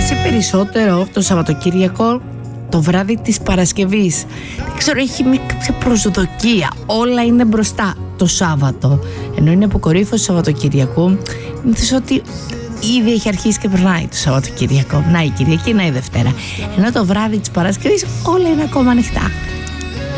αρέσει περισσότερο το Σαββατοκύριακο, το βράδυ της Παρασκευής? Δεν ξέρω, έχει μια κάποια προσδοκία. Όλα είναι μπροστά το Σάββατο. Ενώ είναι αποκορύφωση του Σαββατοκυριακού, νιώθεις ότι ήδη έχει αρχίσει και περνάει το Σαββατοκυριακό. Να η Κυριακή, να η Δευτέρα. Ενώ το βράδυ της Παρασκευής όλα είναι ακόμα ανοιχτά.